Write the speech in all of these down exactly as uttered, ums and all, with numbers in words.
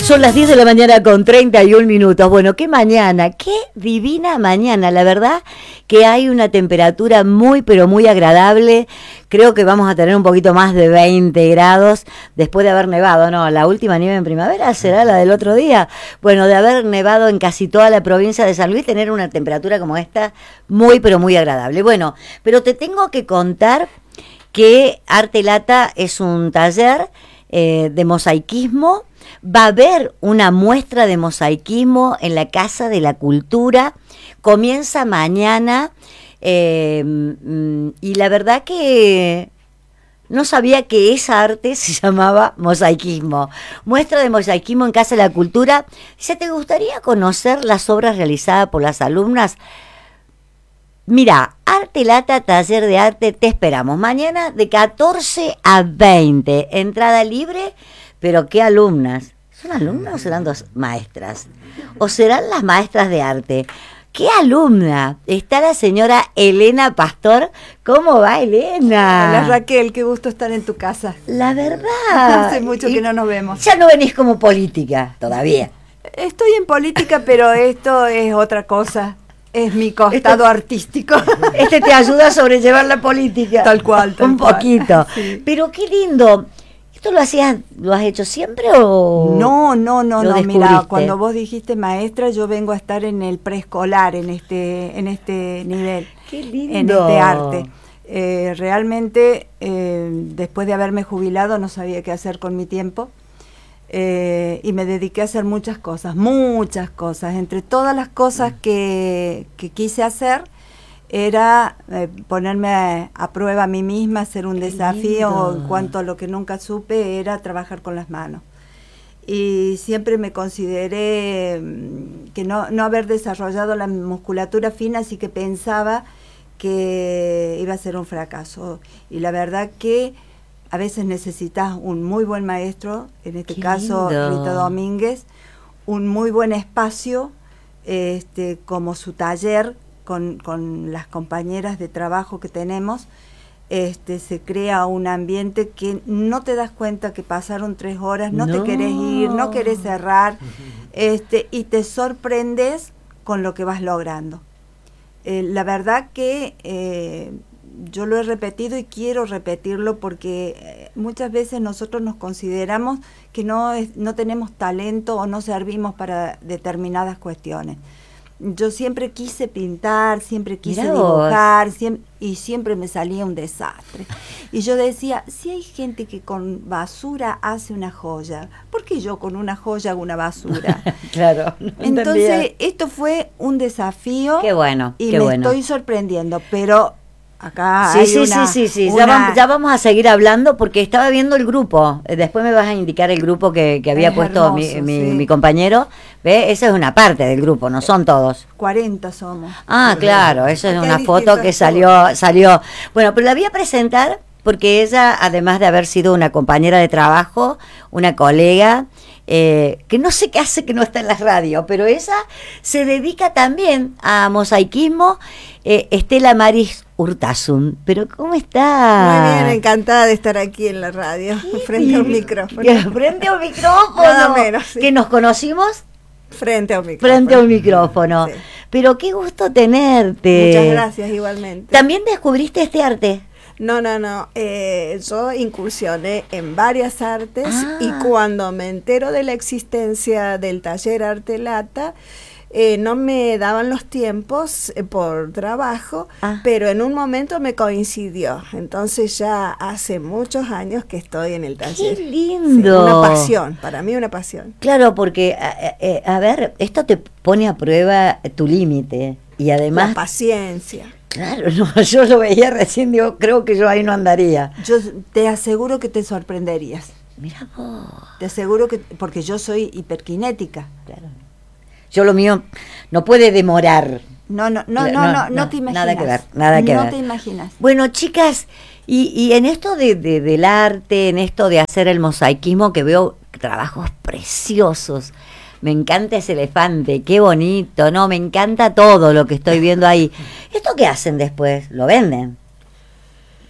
Son las diez de la mañana con treinta y un minutos. Bueno, qué mañana, qué divina mañana. La verdad que hay una temperatura muy, pero muy agradable. Creo que vamos a tener un poquito más de veinte grados después de haber nevado. No, la última nieve en primavera será la del otro día. Bueno, de haber nevado en casi toda la provincia de San Luis, tener una temperatura como esta muy, pero muy agradable. Bueno, pero te tengo que contar que Arte Lata es un taller eh, de mosaicismo. Va a haber una muestra de mosaicismo en la Casa de la Cultura. Comienza mañana eh, y la verdad que no sabía que esa arte se llamaba mosaicismo. Muestra de mosaicismo en Casa de la Cultura. Dice, ¿te gustaría conocer las obras realizadas por las alumnas? Mira, Arte Lata, taller de arte, te esperamos mañana de catorce a veinte. Entrada libre. Pero ¿qué alumnas? ¿Son alumnas o serán dos maestras? ¿O serán las maestras de arte? ¿Qué alumna? Está la señora Elena Pastor. ¿Cómo va, Elena? Hola, Raquel, qué gusto estar en tu casa. La verdad. Hace mucho que no nos vemos. Ya no venís como política todavía. Estoy en política, pero esto es otra cosa. Es mi costado Esto, artístico. Este te ayuda a sobrellevar la política. Tal cual, tal Un cual. poquito. Sí. Pero qué lindo. ¿Esto lo hacías, lo has hecho siempre o...? No, no, no, lo no. Mira, descubriste? cuando vos dijiste maestra, yo vengo a estar en el preescolar, en este, en este nivel. Qué lindo. En este arte. Eh, realmente, eh, después de haberme jubilado, no sabía qué hacer con mi tiempo. Eh, y me dediqué a hacer muchas cosas, muchas cosas. Entre todas las cosas que, que quise hacer, era eh, ponerme a, a prueba a mí misma, hacer un Qué desafío. lindo. En cuanto a lo que nunca supe, era trabajar con las manos. Y siempre me consideré mm, que no, no haber desarrollado la musculatura fina, así que pensaba que iba a ser un fracaso. Y la verdad que a veces necesitas un muy buen maestro, en este Qué caso lindo. Rita Domínguez, un muy buen espacio, este, como su taller, con, con las compañeras de trabajo que tenemos. Este, se crea un ambiente que no te das cuenta que pasaron tres horas, no, No. te querés ir, no querés cerrar, este, y te sorprendes con lo que vas logrando. Eh, la verdad que eh, yo lo he repetido y quiero repetirlo porque eh, muchas veces nosotros nos consideramos que no, es, no tenemos talento o no servimos para determinadas cuestiones. Yo siempre quise pintar, siempre quise Mirá vos. dibujar, siem- y siempre me salía un desastre. Y yo decía, si hay gente que con basura hace una joya, ¿por qué yo con una joya hago una basura? Claro. no Entonces, entendía. esto fue un desafío. Qué bueno, y qué me bueno. estoy sorprendiendo, pero acá Sí, hay sí, una, sí, sí, sí. una- Ya, vamos, ya vamos a seguir hablando porque estaba viendo el grupo. Eh, Después me vas a indicar el grupo que, que había Es puesto hermoso, mi, mi, sí. mi compañero. ¿Ve? Esa es una parte del grupo, no son todos. cuarenta somos. Ah, claro, esa es Porque una hay foto que distintas salió, salió. Bueno, pero la voy a presentar porque ella, además de haber sido una compañera de trabajo, una colega, eh, que no sé qué hace que no está en la radio, pero ella se dedica también a mosaicismo, eh, Estela Maris Urtasun. Pero ¿cómo está? Muy bien, encantada de estar aquí en la radio, frente a un micrófono. Frente a un micrófono. Nada menos, sí. Que nos conocimos Frente a un micrófono. frente a un micrófono. Sí. Pero qué gusto tenerte. Muchas gracias, igualmente. ¿También descubriste este arte? No, no, no. eh, yo incursioné en varias artes Ah. y cuando me entero de la existencia del taller Arte Lata, eh, no me daban los tiempos eh, por trabajo, Ah. pero en un momento me coincidió. Entonces ya hace muchos años que estoy en el ¡Qué taller. Sí, lindo! una pasión, para mí una pasión. Claro, porque, a, a- a ver, esto te pone a prueba tu límite. Y La además, paciencia. claro, no, yo lo veía recién, digo, creo que yo ahí no andaría. Yo te aseguro que te sorprenderías. Mira vos. Te aseguro que, porque yo soy hiperkinética. Claro. Yo lo mío no puede demorar. No, no, no, No, no, no, no, no te imaginas. nada que ver, nada que no ver. te imaginas. Bueno, chicas, y, y en esto de, de- del arte, en esto de hacer el mosaicismo, que veo trabajos preciosos. Me encanta ese elefante, qué bonito, no, me encanta todo lo que estoy viendo ahí. ¿Esto qué hacen después? ¿Lo venden?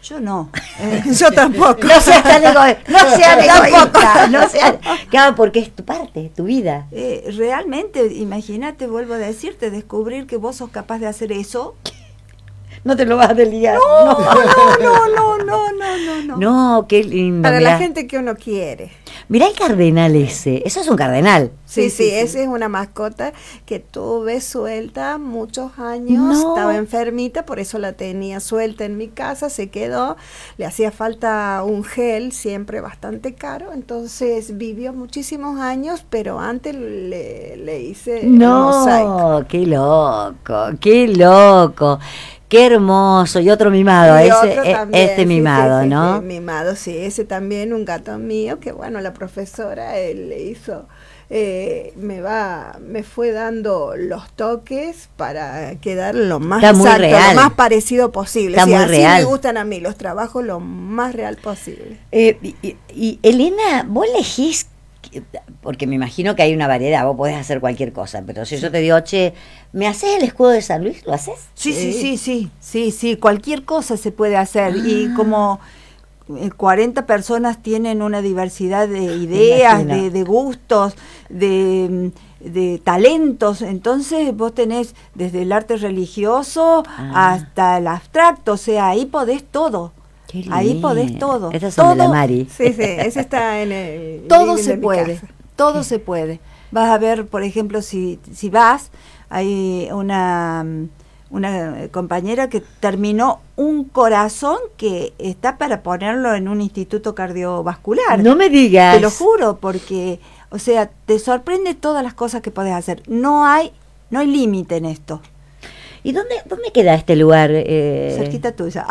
Yo no. Eh, yo tampoco. No seas tan egoísta. No seas egoísta. No seas, claro, porque es tu parte, tu vida. Eh, realmente, imagínate, vuelvo a decirte, descubrir que vos sos capaz de hacer eso. No te lo vas a desligar. No, no, no, no, no, no, no, no. No, qué lindo. Para mirá. la gente que uno quiere. Mirá el cardenal ese. Eso es un cardenal. Sí, sí, Sí, sí, sí, esa sí. es una mascota que tuve suelta muchos años, No. estaba enfermita, por eso la tenía suelta en mi casa, se quedó, le hacía falta un gel, siempre bastante caro, entonces vivió muchísimos años, pero antes le, le hice el mosaico. No, qué loco, qué loco. Qué hermoso. Y otro mimado, Y ese, otro e- también, este sí, mimado, sí, sí, ¿no? sí, mimado, sí, ese también un gato mío que bueno, la profesora él le hizo, eh, me va, me fue dando los toques para quedar lo más Está muy exacto, real. lo más parecido posible. Está Sí, muy así real. me gustan a mí los trabajos lo más real posible. Eh, y, y- y, Elena, vos elegís, porque me imagino que hay una variedad, vos podés hacer cualquier cosa, pero si yo te digo, che, ¿me haces el escudo de San Luis? ¿Lo haces? Sí, sí, sí, sí, sí, sí, cualquier cosa se puede hacer. Y como eh, cuarenta personas tienen una diversidad de ideas, imagino. de, de gustos, de, de talentos, entonces vos tenés desde el arte religioso Ah. hasta el abstracto, o sea, ahí podés todo. Qué Ahí lindo. podés todo. Estas son de la Todo- Mari. Sí, sí, ese está en el Todo living se de mi puede, casa. todo se puede. Vas a ver, por ejemplo, si, si vas, hay una, una compañera que terminó un corazón que está para ponerlo en un instituto cardiovascular. No me digas. Te lo juro, porque, o sea, te sorprende todas las cosas que podés hacer. No hay, no hay límite en esto. ¿Y dónde, dónde queda este lugar? Eh? Cerquita tuya.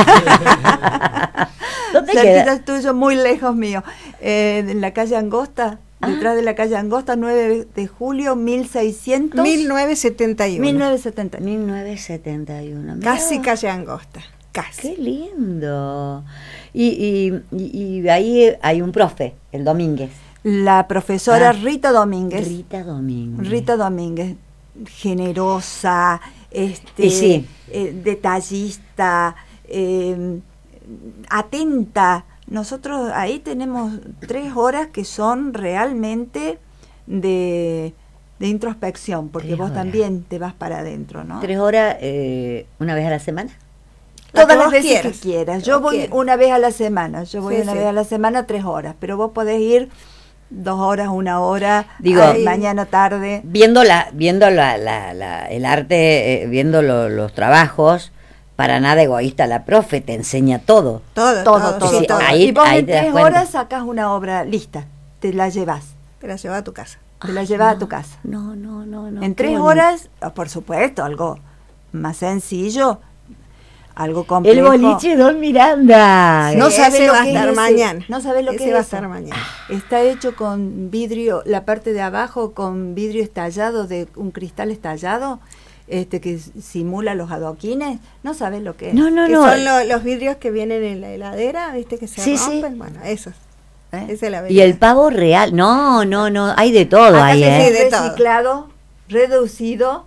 Ah. ¿Dónde Cerquita queda? tuyo, muy lejos mío. Eh, en la calle Angosta, Ah. detrás de la calle Angosta, nueve de julio, mil seiscientos. mil novecientos setenta y uno. mil novecientos setenta. mil novecientos setenta y uno. Mirá. Casi calle Angosta, casi. Qué lindo. Y, y, y, y ahí hay un profe, el Domínguez. La profesora Ah. Rita Domínguez. Rita Domínguez. Rita Domínguez, generosa, este, Y sí. eh, detallista, eh, atenta. Nosotros ahí tenemos tres horas que son realmente de, de introspección, porque Tres vos horas. también te vas para adentro, ¿no? ¿Tres horas eh, una vez a la semana? La que Todas las vos veces quieras. que quieras. Que Yo vos voy quieras. una vez a la semana. Yo voy Sí, una sí. vez a la semana, tres horas. Pero vos podés ir dos horas, una hora, Digo, ay, mañana, tarde. Viendo la, viendo la, la, la- el arte, eh, viendo lo- los trabajos, para nada egoísta, la profe te enseña todo. Todo, Todo, todo, todo, sí, sí, todo. ahí- y vos ahí en te das tres cuenta. horas sacás una obra lista. Te la llevas. Te la lleva a tu casa. Te la Ay, llevas no, a tu casa. No, no, no, no. en qué tres bonito. horas, ah, por supuesto, algo más sencillo, algo El complejo. boliche Don Miranda. Sí, No sabés ese lo va a que es estar ese. mañana. No sabés lo Ese que es va a eso. estar mañana. Está hecho con vidrio, la parte de abajo con vidrio estallado, de un cristal estallado, este que s- simula los adoquines. No sabes lo que es. No, no, Que no. son lo- los vidrios que vienen en la heladera, viste que se Sí, sí. rompen. Bueno, esos. ¿Eh? Esa es la Y belleza. el pavo real. No, no, no. Hay de todo Acá ahí, tenés ¿eh? de todo. reciclado, reducido.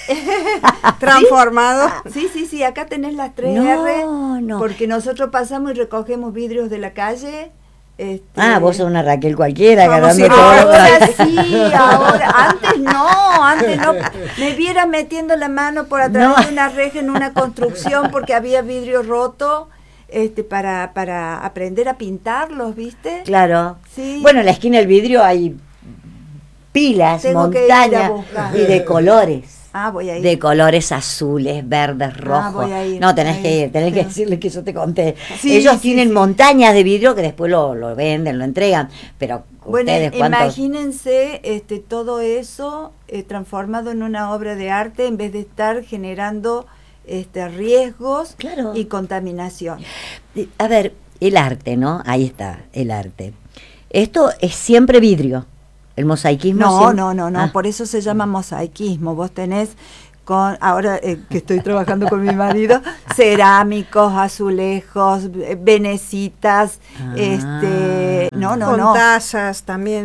transformado. Sí, sí, sí, acá tenés las tres No, R, no. porque nosotros pasamos y recogemos vidrios de la calle. Este, Ah, vos sos una Raquel cualquiera, Vamos agarrando a ir todo. Ahora sí, ahora, antes no, antes no, me viera metiendo la mano por atrás No. de una reja en una construcción porque había vidrio roto, este, para, para aprender a pintarlos, ¿viste? Claro. Sí. Bueno, en la esquina del vidrio hay pilas, Tengo que ir a montañas buscar. y de colores. Ah, voy a ir. De colores azules, verdes, rojos. voy a ir, no, tenés voy a que ir, ir, tenés que sí. decirle que yo te conté. Sí, Ellos sí, tienen sí. montañas de vidrio que después lo, lo venden, lo entregan. Pero Bueno, ustedes cuántos. imagínense este, todo eso eh, transformado en una obra de arte en vez de estar generando este, riesgos Claro. y contaminación. A ver, el arte, ¿no? Ahí está, el arte. Esto es siempre vidrio. El mosaicismo. No, siempre- no, no, no, Ah. por eso se llama mosaicismo. Vos tenés, con ahora eh, que estoy trabajando con mi marido, cerámicos, azulejos, eh, venecitas, Ah. este, no, no, Con no. tazas también.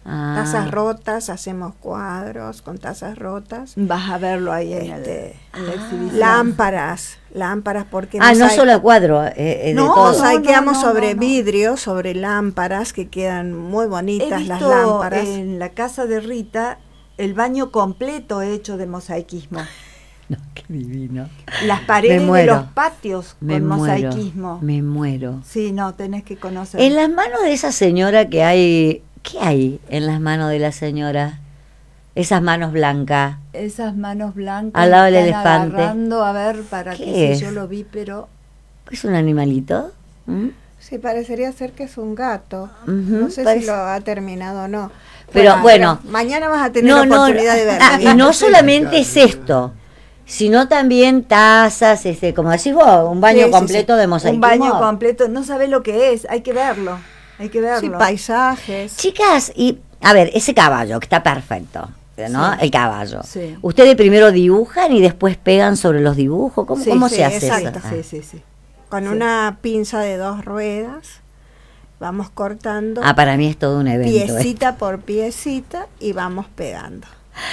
Ah. Tazas rotas, hacemos cuadros con tazas rotas. Vas a verlo ahí en, Este, el, en la exhibición. Lámparas, lámparas porque Ah, no mosaic- solo el cuadro, eh, eh, no, de todo. mosaiqueamos No, no, no, sobre no, no. vidrio, sobre lámparas que quedan muy He bonitas las visto lámparas. en la casa de Rita el baño completo hecho de mosaicismo. No, qué divino. Las paredes de muero. los patios Me con muero, mosaicismo. me muero. Sí, no, tenés que conocer. En las manos de esa señora que hay, ¿qué hay en las manos de la señora? Esas manos blancas. Esas manos blancas Al lado del están elefante. agarrando, a ver, para ¿Qué qué si es? yo lo vi, pero ¿Es un animalito? ¿Mm? Sí, parecería ser que es un gato. Ujú, No sé parece- si lo ha terminado o no. Pero bueno. mañana vas a tener No, la no, oportunidad de verlo. ah, y no solamente es esto, sino también tazas, este, como decís vos, un baño Sí, sí, completo sí. de un mosaicismo. baño completo, no sabés lo que es, hay que verlo, hay que verlo. Sí, paisajes. Chicas, y a ver, ese caballo que está perfecto, ¿no? Sí. El caballo. Sí. Ustedes primero dibujan y después pegan sobre los dibujos. ¿Cómo, Sí, cómo sí, se hace exacto. eso? Sí, sí, sí. Con Sí. una pinza de dos ruedas vamos cortando Ah, para mí es todo un evento. ¿eh? piecita por piecita y vamos pegando.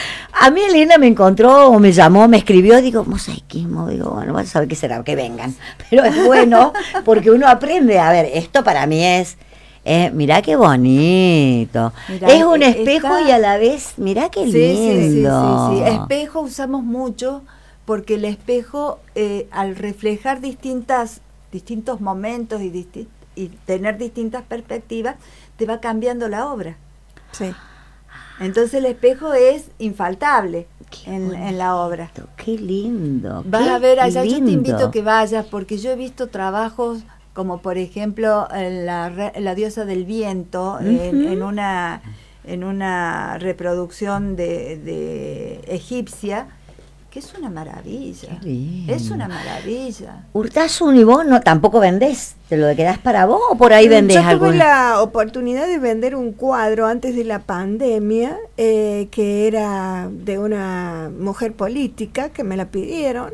A mí Elena me encontró o me llamó, me escribió, digo, mosaicismo, digo, bueno, vas a saber qué será, que vengan. Pero es bueno porque uno aprende, a ver, esto para mí es, eh, mirá qué bonito. Mirá, es un eh, espejo está- y a la vez, mirá qué Sí, sí, sí, sí, lindo. sí. Espejo usamos mucho porque el espejo, eh, al reflejar distintas, distintos momentos y, disti- y tener distintas perspectivas, te va cambiando la obra. Sí. Entonces el espejo es infaltable Qué en, bonito, en la obra. Qué lindo. Vas qué a ver allá, yo te lindo. invito a que vayas, porque yo he visto trabajos como por ejemplo en la, re- la diosa del viento, en, Ujú. en una en una reproducción de, de egipcia, que es una maravilla. Qué lindo. Es una maravilla. Urtasun, y vos no, tampoco vendés, ¿te lo quedás para vos o por ahí Mm, vendés Yo tuve algo? la oportunidad de vender un cuadro antes de la pandemia eh, que era de una mujer política que me la pidieron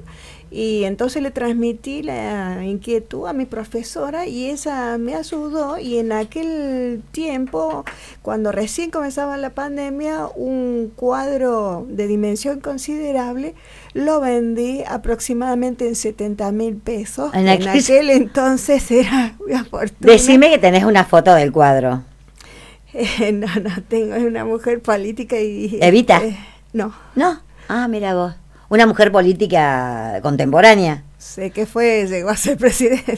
y entonces le transmití la inquietud a mi profesora y ella me ayudó y en aquel tiempo, cuando recién comenzaba la pandemia, un cuadro de dimensión considerable lo vendí aproximadamente en setenta mil pesos. En En, aquel- aquel entonces era una fortuna. Decime que tenés una foto del cuadro. Eh, no, no tengo, es una mujer política y... ¿Evita? eh, no, ¿No? Ah, mira vos. Una mujer política contemporánea. sé que fue, llegó a ser presidente.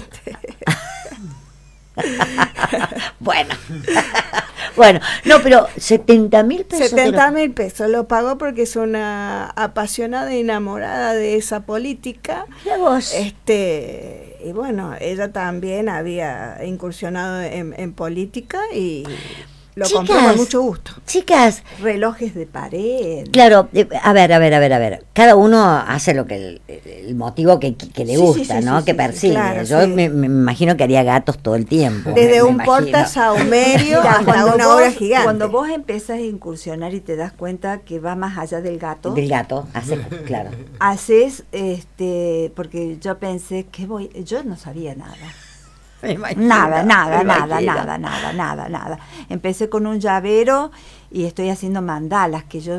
Bueno. Bueno, no, pero setenta mil pesos. setenta te lo- mil pesos, lo pagó porque es una apasionada y enamorada de esa política. Mirá vos. Este, y bueno, ella también había incursionado en, en política y lo compró Chicas. con mucho gusto. Chicas, Relojes de pared. claro, eh, a ver, a ver, a ver, a ver. Cada uno hace lo que el, el motivo que, que le Sí, sí, gusta, sí, ¿no? sí, que sí, persigue. claro, Yo sí. me, me imagino que haría gatos todo el tiempo. me- Desde me un imagino. porta saumerio Mira, hasta cuando una vos- obra gigante. Cuando vos empezás a incursionar y te das cuenta que va más allá del gato, Del gato, hace, claro. haces, este, porque yo pensé que voy, yo no sabía nada. Me imagino, Nada, nada, me nada, imagino. nada, nada, nada, nada. Empecé con un llavero y estoy haciendo mandalas que yo,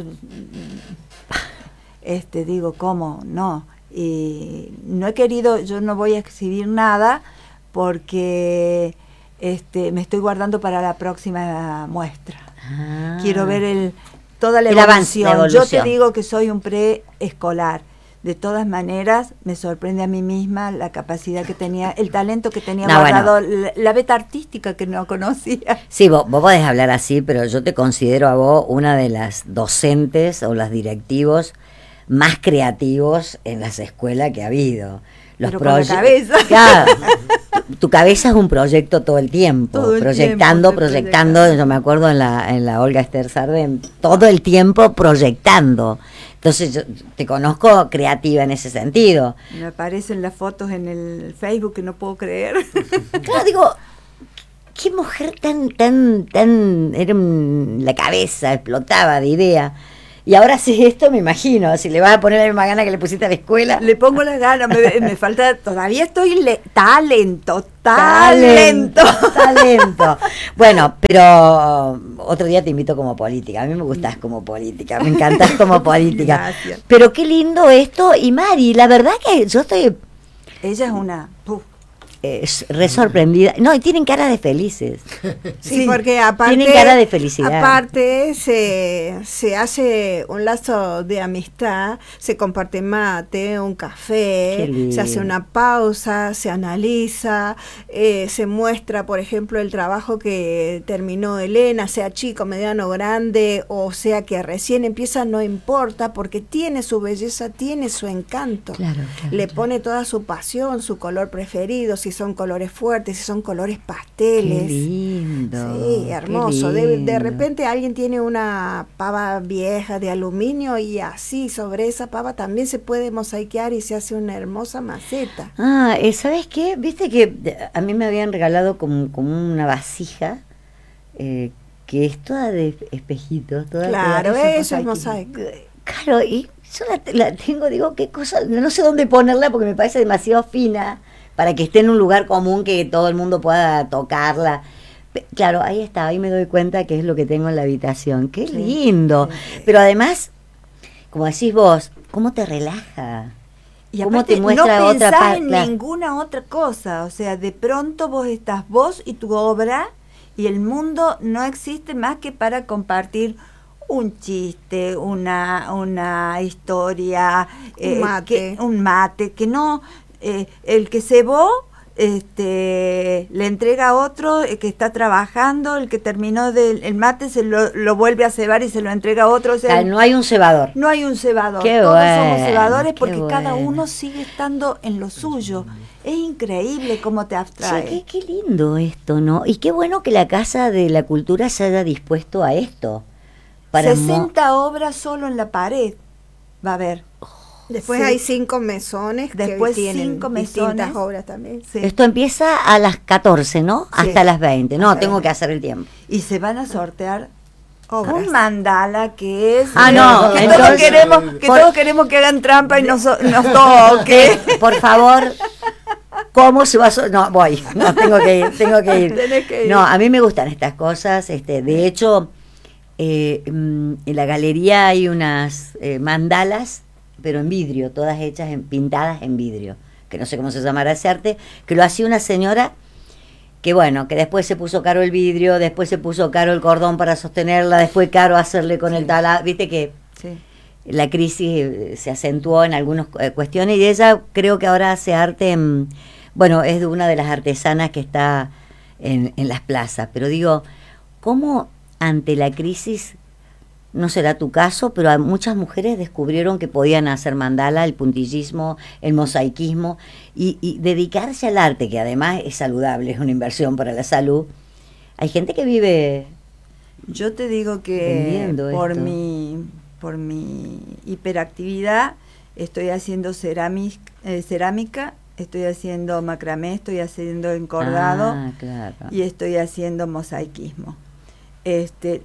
este, digo, ¿cómo? No. Y no he querido, yo no voy a exhibir nada porque, este, me estoy guardando para la próxima muestra. Ah. Quiero ver el toda la El avance, la evolución. Yo evolución. te digo que soy un preescolar. De todas maneras, me sorprende a mí misma la capacidad que tenía, el talento que tenía No, guardado, la, la beta artística que no conocía. Sí, vos, vos podés hablar así, pero yo te considero a vos una de las docentes o las directivos más creativos en las escuelas que ha habido. Los Pero con la proye- cabeza. Claro, tu, tu cabeza es un proyecto todo el tiempo, Todo el proyectando, tiempo estoy proyectando. proyectando. Yo me acuerdo en la, en la Olga Esther Sarden, todo el tiempo proyectando. Entonces yo te conozco creativa en ese sentido. Me aparecen las fotos en el Facebook que no puedo creer. Claro, digo, qué mujer tan, tan, tan, era un- la cabeza explotaba de idea. Y ahora sí, esto me imagino, si le vas a poner la misma gana que le pusiste a la escuela. Le pongo las ganas, me, me falta, todavía estoy le, talento, Talento, talento. talento. Bueno, pero otro día te invito como política. A mí me gustás como política, me encantás como política. Gracias. Pero qué lindo esto. Y Mari, la verdad que yo estoy Ella es una... Puf. eh, re sorprendida. No, y tienen cara de felices. Sí, Sí, porque aparte, tienen cara de felicidad. aparte se, se hace un lazo de amistad, se comparte mate, un Qué café, lindo. se hace una pausa, se analiza, eh, se muestra, por ejemplo, el trabajo que terminó Elena, sea chico, mediano, grande, o sea que recién empieza, no importa, porque tiene su belleza, tiene su encanto. Claro, claro, Le claro. pone toda su pasión, su color preferido, si son colores fuertes, si son colores Qué pasteles. lindo. Sí, hermoso. qué De, de lindo. repente alguien tiene una pava vieja de aluminio y así sobre esa pava también se puede mosaiquear y se hace una hermosa maceta. Ah, eh, ¿sabes qué? Viste que de- a mí me habían regalado como, como una vasija eh, que es toda de espejitos. Toda, Claro, toda- eso es mosaico. Claro, y yo la, la tengo, digo, qué cosa, no sé dónde ponerla porque me parece demasiado fina para que esté en un lugar común que todo el mundo pueda tocarla. Pe- Claro, ahí está, ahí me doy cuenta que es lo que tengo en la habitación. Qué Sí, lindo. sí. Pero además, como decís vos, ¿cómo te relaja? Y ¿Cómo aparte, te muestra no otra pensás parte? en ninguna otra cosa, o sea, de pronto vos estás vos y tu obra y el mundo no existe más que para compartir un chiste, una una historia, Un mate. que, un mate, que no, eh, el que cebó este le entrega a otro eh, que está trabajando, el que terminó del el mate se lo, lo vuelve a cebar y se lo entrega a otro, o sea, Ah, no hay un cebador. no hay un cebador, Qué todos bueno, somos cebadores qué porque cada bueno. uno sigue estando en lo suyo. Es increíble cómo te Che, abstrae. qué, qué lindo esto, ¿no? Y qué bueno que la Casa de la Cultura se haya dispuesto a esto. Para mo- sesenta obras solo en la pared va a haber. Después Sí. hay cinco mesones Después que tienen cinco distintas mesones. obras también. Sí. Esto empieza a las catorce, ¿no? Sí. Hasta las veinte. No, Hasta tengo las que hacer el tiempo. Y se van a sortear Obras. un mandala que es Ah, no, que entonces- todos queremos que por- todos queremos que hagan trampa y nos, nos toque. Por favor, ¿cómo se va a... so- No, voy. No, tengo que ir, tengo que ir. Tenés que ir. No, a mí me gustan estas cosas. Este, de hecho, eh, mm, en la galería hay unas eh, mandalas, pero en vidrio, todas hechas, en, pintadas en vidrio, que no sé cómo se llamará ese arte, que lo hacía una señora que bueno, que después se puso caro el vidrio, después se puso caro el cordón para sostenerla, después caro hacerle con el taladro, viste que Sí. la crisis eh, se acentuó en algunas eh, cuestiones y ella creo que ahora hace arte, en, bueno, es de una de las artesanas que está en, en las plazas, pero digo, ¿cómo ante la crisis, no será tu caso, pero a muchas mujeres descubrieron que podían hacer mandala, el puntillismo, el mosaicismo y, y dedicarse al arte, que además es saludable, es una inversión para la salud? Hay gente que vive... Yo te digo que Vendiendo por esto. mi por mi hiperactividad estoy haciendo cerámica, eh, cerámica, estoy haciendo macramé, estoy haciendo encordado Ah, claro. y estoy haciendo mosaicismo. Este,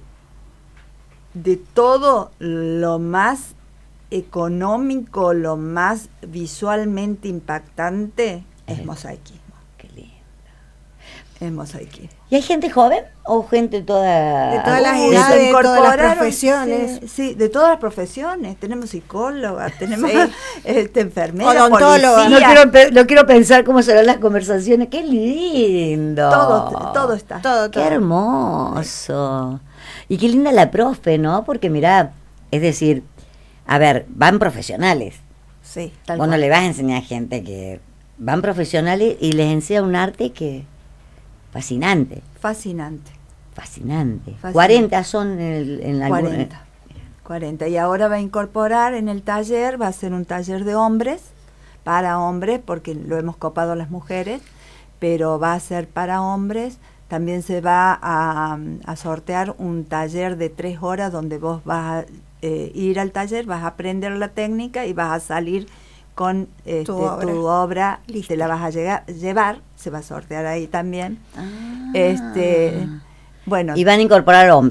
de todo lo más económico, lo más visualmente impactante es Eh. mosaicismo. Qué lindo. Es mosaicismo. ¿Y hay gente joven o gente toda... De todas las Uh, edades, se de todas las incorporaron, profesiones. Sí, sí, de todas las profesiones. Tenemos psicólogas, tenemos Sí. este, enfermeras, Odontólogas. No policías, quiero, pe- no quiero pensar cómo serán las conversaciones. ¡Qué lindo! todo, todo está. Todo, ¡Qué todo. hermoso! Y qué linda la profe, ¿no? Porque mirá, es decir, a ver, van profesionales. Sí. Tal Vos no cual. le vas a enseñar a gente que van profesionales y les enseña un arte que fascinante, Fascinante. fascinante. Fascinante. cuarenta son en, el- en algún- cuarenta. cuarenta. Y ahora va a incorporar en el taller, va a ser un taller de hombres, para hombres, porque lo hemos copado las mujeres, pero va a ser para hombres. También se va a, a sortear un taller de tres horas donde vos vas a eh, ir al taller, vas a aprender la técnica y vas a salir con este, tu obra. obra, Lista. te la vas a llegar- llevar, se va a sortear ahí también. Ah. Este, bueno, Y van a incorporar hombres.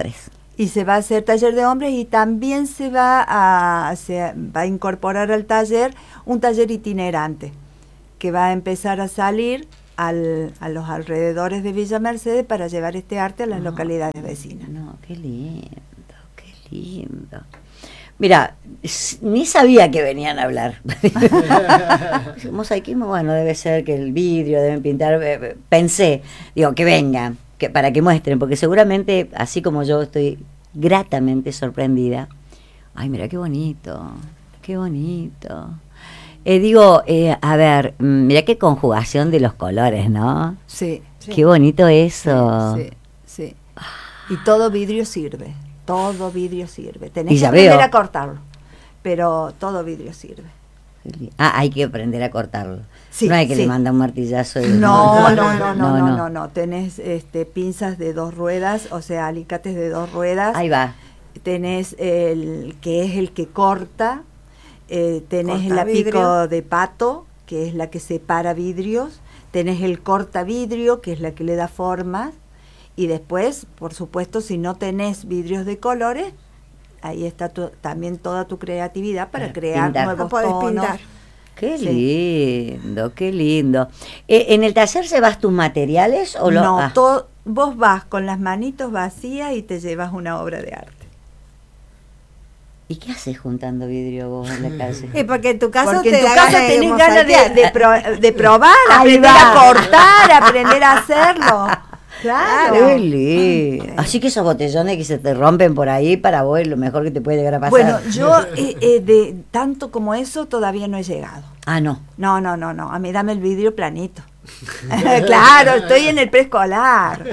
y se va a hacer taller de hombres y también se va a, se va a incorporar al taller un taller itinerante que va a empezar a salir al, a los alrededores de Villa Mercedes para llevar este arte a las no, localidades vecinas. No, qué lindo, qué lindo. Mira, ni sabía que venían a hablar. Mosaicismo, bueno, debe ser que el vidrio, deben pintar. Pensé, digo, que vengan, que, para que muestren, porque seguramente, así como yo estoy gratamente sorprendida. Ay, mira qué bonito, qué bonito. Eh, digo, eh, a ver, mira qué conjugación de los colores, ¿no? Sí. sí. Qué bonito eso. Sí, sí, sí. Y todo vidrio sirve. Todo vidrio sirve. Tenés Y que ya aprender veo. a cortarlo, pero todo vidrio sirve. Ah, hay que aprender a cortarlo. Sí, no hay que sí. le manda un martillazo. Y No, no, no, no, no, no, no, no. Tenés este, pinzas de dos ruedas, o sea, alicates de dos ruedas. Ahí va. Tenés el que es el que corta. Eh, tenés Corta la vidrio. pico de pato, que es la que separa vidrios. Tenés el corta vidrio, que es la que le da formas. Y después, por supuesto, si no tenés vidrios de colores, ahí está tu, también toda tu creatividad para Para crear pintar. nuevos No podés tonos. pintar. Qué Sí. lindo, qué lindo. Eh, ¿En el taller llevas tus materiales o lo...? No, ah. to- vos vas con las manitos vacías y te llevas una obra de arte. ¿Y qué haces juntando vidrio vos en la calle? Y porque en tu casa Porque te en tu da casa ganas de tenés ganas de, mosaiquear. de, pro- de probar, Ahí aprender va. a cortar, aprender a hacerlo. Claro. Qué lindo. Así que esos botellones que se te rompen por ahí, para vos es lo mejor que te puede llegar a pasar. Bueno, yo eh, eh, de tanto como eso todavía no he llegado. Ah, no. No, no, no, no. A mí dame el vidrio planito. Claro, estoy en el preescolar.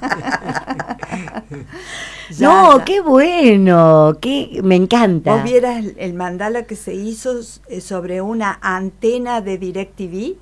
Ya, No, ya. qué bueno, qué, me encanta. ¿Vos vieras el, el mandala que se hizo eh, sobre una antena de DirecTV?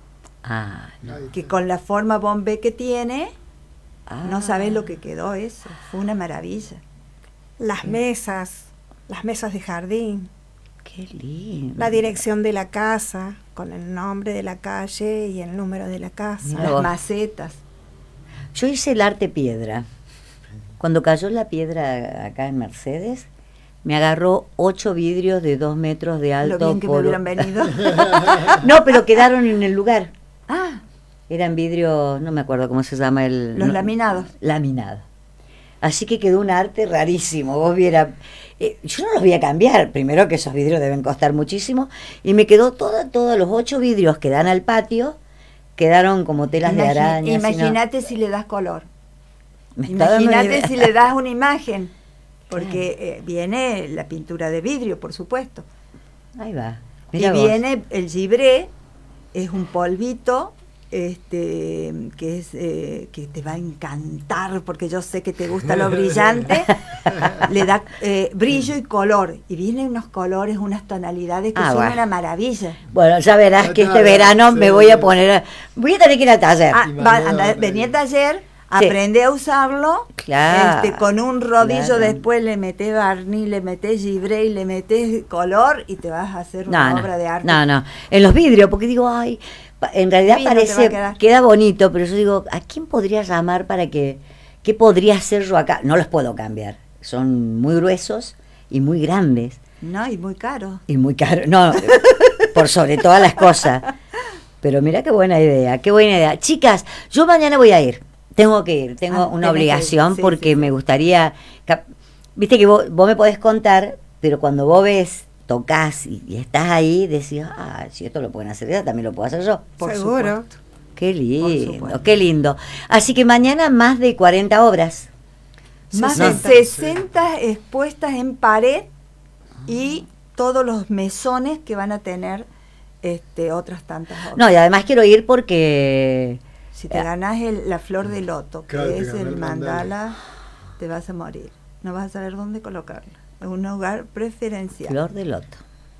Ah, no. Que con la forma Bombay que tiene, Ah. no sabés lo que quedó eso. Fue una maravilla. Las mesas, las mesas de jardín, Qué lindo. la dirección de la casa, con el nombre de la calle y el número de la casa. Mira Las vos. macetas. Yo hice el arte piedra. Cuando cayó la piedra acá en Mercedes, me agarró ocho vidrios de dos metros de alto. Lo bien que me por- hubieran venido. No, pero quedaron en el lugar. Ah, Eran vidrios, no me acuerdo cómo se llama el... los no- laminados. Laminado. Así que quedó un arte rarísimo. Vos viera, eh, yo no los voy a cambiar. Primero que esos vidrios deben costar muchísimo. Y me quedó todo, todos los ocho vidrios que dan al patio, quedaron como telas de Imagi- araña. así, ¿no? Imagínate si le das color. Me está dando una Imagínate idea. si le das una imagen. Porque eh, viene la pintura de vidrio, por supuesto. Ahí va. Y Mirá vos. viene el gibré, es un polvito este que es eh, que te va a encantar porque yo sé que te gusta lo brillante. Le da eh, brillo y color. Y vienen unos colores, unas tonalidades que Ah, son bueno. una maravilla. Bueno, ya verás que este verano me voy a poner... a- Voy a tener que ir al taller. Ah, Y va, mañana anda, otra vení al vez. taller, Sí. aprende a usarlo. Claro, Este, con un rodillo claro. después le metés barniz, le metés gibré y le metés color y te vas a hacer una No, no, obra de arte. no, no. En los vidrios, porque digo, ay, pa- en realidad Divino te va a parece, quedar. queda bonito, pero yo digo, ¿a quién podría llamar para que, qué podría hacer yo acá? No los puedo cambiar, son muy gruesos y muy grandes No, y muy caro. y muy caros, no, por sobre todas las cosas. Pero mira qué buena idea, qué buena idea. Chicas, yo mañana voy a ir, tengo que ir, tengo Ah, una tenés que ir, obligación sí, porque sí, me sí. gustaría, cap- viste que vos, vos me podés contar, pero cuando vos ves, tocas y, y estás ahí, decís, ah, si esto lo pueden hacer ellas, también lo puedo hacer yo. Por Seguro. supuesto. Qué lindo, supuesto. qué lindo. Así que mañana más de cuarenta obras. Más sesenta. de sesenta expuestas en pared y todos los mesones que van a tener este, otras tantas obras. No, y además quiero ir porque... Si te ganás el- la flor de loto, que Claro, te es ganás el el mandala, mandala. te vas a morir. No vas a saber dónde colocarla. Es un lugar preferencial. Flor de loto.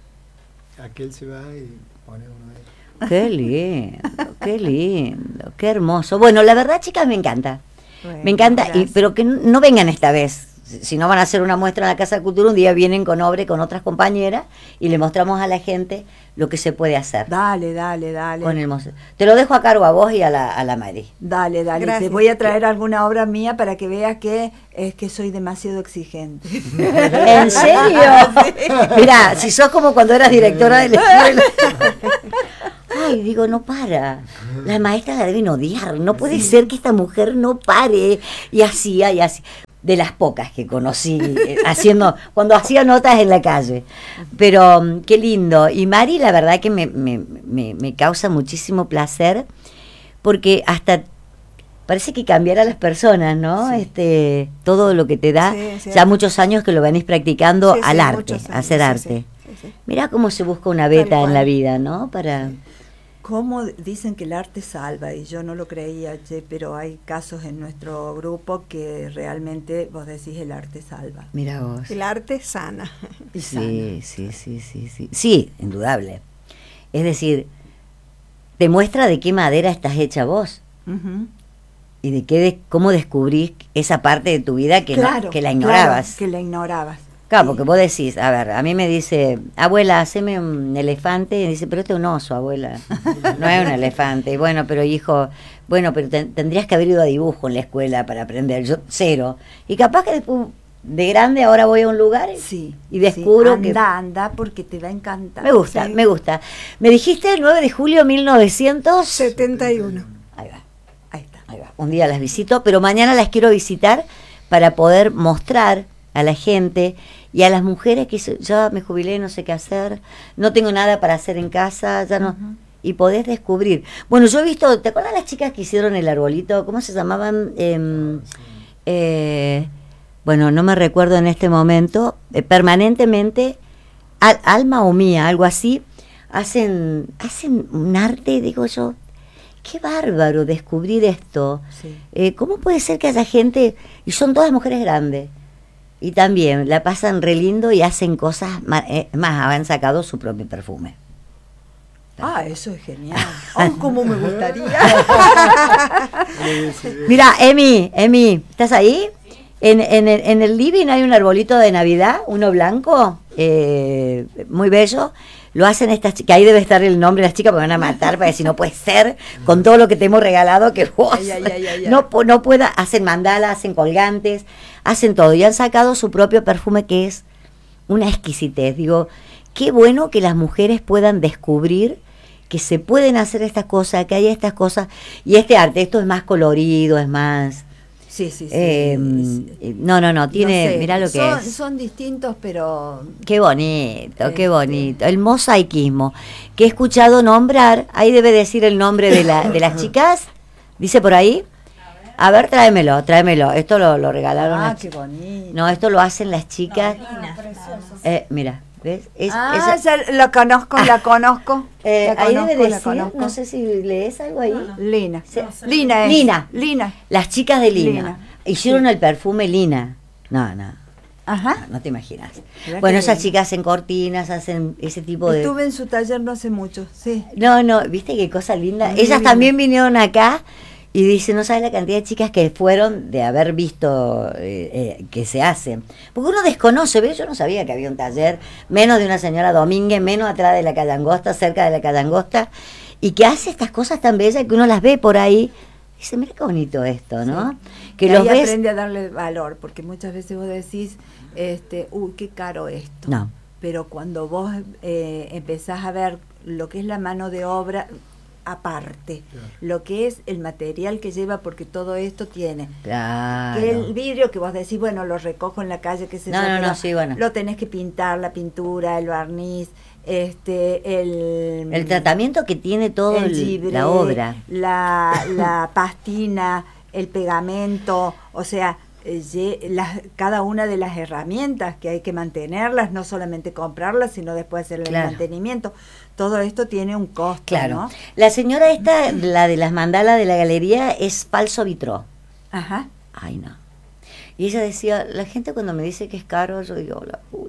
Aquel se va y pone uno ahí. Qué lindo, qué lindo, qué hermoso. Bueno, la verdad, chicas, me encanta. Bueno, Me encanta, y, gracias. pero que no vengan esta vez. si si no van a hacer una muestra en la Casa de Cultura, un día vienen con obra y con otras compañeras y le mostramos a la gente lo que se puede hacer Dale, dale, dale. con el museo. Te lo dejo a cargo a vos y a la, a la Mari. Dale, dale. Gracias. Te voy a traer alguna obra mía para que veas que es que soy demasiado exigente. ¿En serio? Mirá, si sos como cuando eras directora de la escuela. Ay, digo, no para. La maestra la deben odiar. No puede ser que esta mujer no pare. Y hacía, y así. De las pocas que conocí, eh, haciendo, cuando hacía notas en la calle. Pero mm, qué lindo. Y Mari, la verdad que me, me, me, me causa muchísimo placer, porque hasta parece que cambiar a las personas, ¿no? Sí. Este, todo lo que te da, Sí, sí. ya muchos años que lo venís practicando Sí, sí, al arte, muchos a años, hacer sí, arte. sí, sí, sí. Mirá cómo se busca una beta Tal en cual. la vida, ¿no? Para... ¿Cómo dicen que el arte salva? Y yo no lo creía, che, pero hay casos en nuestro grupo que realmente vos decís el arte salva. Mira vos. El arte sana. Y sana. Sí, sí, sí, sí, sí. Sí, indudable. Es decir, te muestra de qué madera estás hecha vos Ujú. y de qué de, cómo descubrís esa parte de tu vida que, no- Claro, que la claro, ignorabas. que la ignorabas. Claro, Sí. porque vos decís, a ver, a mí me dice, abuela, haceme un elefante, y dice, pero este es un oso, abuela, no es un elefante. Y bueno, pero hijo, bueno, pero ten- tendrías que haber ido a dibujo en la escuela para aprender, yo cero. Y capaz que después, de grande, ahora voy a un lugar y, Sí, y descubro sí. que... Anda, anda, porque te va a encantar. Me gusta, Sí. me gusta. Me dijiste el nueve de julio mil novecientos... setenta y uno. Ahí va. Ahí está. Ahí va. Un día las visito, pero mañana las quiero visitar para poder mostrar a la gente y a las mujeres que se- ya me jubilé, no sé qué hacer, no tengo nada para hacer en casa, ya no... Ujú. Y podés descubrir. Bueno, yo he visto, ¿te acuerdas las chicas que hicieron el arbolito? ¿Cómo se llamaban? Em, eh, bueno, no me recuerdo en este momento. Eh, permanentemente, Al- Alma o Mía, algo así, hacen, hacen un arte, digo yo, qué bárbaro descubrir esto. Sí. Eh, ¿Cómo puede ser que haya gente, y son todas mujeres grandes, y también la pasan re lindo y hacen cosas, ma- eh, más, han sacado su propio perfume? Ah, eso es genial. ¡Ay, cómo me gustaría! Mira, Emi, Emi, ¿estás ahí? En, en, el, en el living hay un arbolito de Navidad, uno blanco, eh, muy bello. Lo hacen estas chicas, ahí debe estar el nombre de las chicas, porque van a matar, para decir, no puede ser, con todo lo que te hemos regalado, que vos Ay, ay, ay, ay, ay. no, pu- no pueda, hacen mandalas, hacen colgantes, hacen todo, y han sacado su propio perfume, que es una exquisitez. Digo, qué bueno que las mujeres puedan descubrir que se pueden hacer estas cosas, que hay estas cosas, y este arte, esto es más colorido, es más... Sí, sí, sí. eh, sí. no, no, no, tiene, No sé, mirá lo que son, es. Son distintos, pero... Qué bonito, qué Este. bonito. El mosaicismo, que he escuchado nombrar, ahí debe decir el nombre de, la, de las chicas, dice por ahí. A ver, tráemelo, tráemelo. Esto lo, lo regalaron. Ah, las qué chi- bonito. No, esto lo hacen las chicas. Eh, mira, ¿ves? Es- Ah, esa- ya la conozco, la conozco. eh, la ahí conozco, debe la decir, conozco. no sé si lees algo ahí. Lina. Sí. Lina es. Lina. Lina. Las chicas de Lina. Lina. Hicieron el perfume Lina. No, no. Ajá. No te imaginas. Mirá Bueno, qué esas bien. chicas hacen cortinas, hacen ese tipo de... Estuve en su taller no hace mucho, sí. No, no, viste qué cosa linda. Muy Ellas linda. también vinieron acá y dicen, no sabes la cantidad de chicas que fueron de haber visto eh, eh, que se hacen. Porque uno desconoce, ¿ves? Yo no sabía que había un taller, menos de una señora Domínguez, menos atrás de la calle Angosta, cerca de la calle Angosta, y que hace estas cosas tan bellas que uno las ve por ahí. Y dice, mira qué bonito esto, ¿no? Que Y los ahí ves... aprende a darle valor, porque muchas veces vos decís, este, uy, qué caro esto. No. Pero cuando vos eh, empezás a ver lo que es la mano de obra aparte, Claro. lo que es el material que lleva, porque todo esto tiene. Claro. Que el vidrio que vos decís, bueno, lo recojo en la calle, qué sé No, yo, no, pero no, sí, bueno. lo tenés que pintar, la pintura, el barniz, este, el... El tratamiento que tiene todo el el- gibre, la obra. la, la pastina, el pegamento, o sea, eh, ye- las- cada una de las herramientas que hay que mantenerlas, no solamente comprarlas, sino después hacer el Claro. mantenimiento. Todo esto tiene un costo, Claro. ¿no? La señora esta, la de las mandalas de la galería, es falso vitró. Ajá. Ay, no. Y ella decía, la gente cuando me dice que es caro, yo digo, la pucha.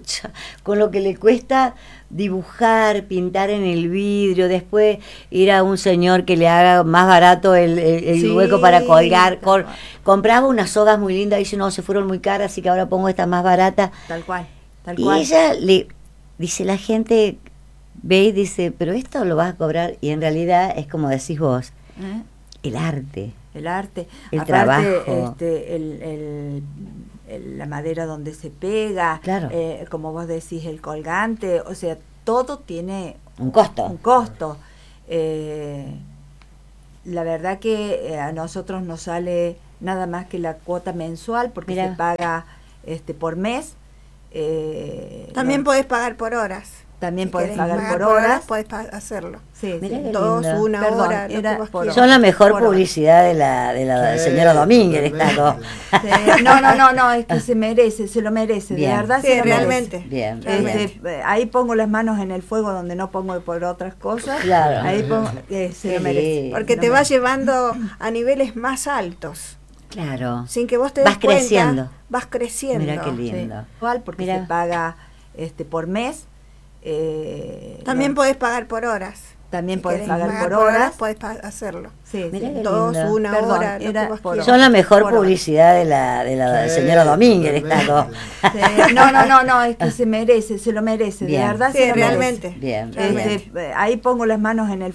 pucha, con lo que le cuesta dibujar, pintar en el vidrio, después ir a un señor que le haga más barato el, el, el Sí, hueco para colgar. tal Col- cual. compraba unas sogas muy lindas y dice, no, se fueron muy caras, así que ahora pongo esta más barata. Tal cual, tal Y cual. ella le dice, la gente ve y dice, pero esto lo vas a cobrar, y en realidad es como decís vos, ¿Eh? el arte. El arte, El aparte, trabajo. este, el, el- el- la madera donde se pega, Claro. eh, como vos decís, el colgante, o sea, todo tiene Un costo. un costo. Eh, la verdad que eh, a nosotros nos sale nada más que la cuota mensual porque Mirá. se paga este por mes. Eh, También no, podés pagar por horas. también Si podés querés pagar por horas. podés pa- hacerlo. Sí, Mirá sí. qué Dos, lindo. una Perdón, hora, lo que era vos por quieras. Son la mejor Por hora. publicidad de la, de la Sí, señora Domínguez. Esta, totalmente. ¿no? Sí, no, no, no, no, es que se merece, se lo merece, Bien. de verdad Sí, se lo realmente. merece. Bien, Realmente. bien. Este, eh, ahí pongo las manos en el fuego donde no pongo por otras cosas. Claro. Ahí pongo, eh, se Qué lo merece. lindo. Porque se te lo va merece. llevando a niveles más altos. Claro. Sin que vos te Vas des cuenta, creciendo. vas creciendo. Mira qué Sí, lindo. igual porque Mirá. se paga este por mes. eh, También no, podés pagar por horas. también Si podés querés pagar por horas. podés pa- hacerlo. Sí, Mirá sí. qué Dos, lindo. una Perdón, hora, lo era que vos por quieras. Son la mejor Por hora. publicidad de la, de la Sí, señora Domínguez. Esta, ¿no? totalmente. Sí, no, no, no, no, es que se merece, se lo merece, Bien. de verdad Sí, se lo realmente. merece. Bien, Este, bien. eh, ahí pongo las manos en el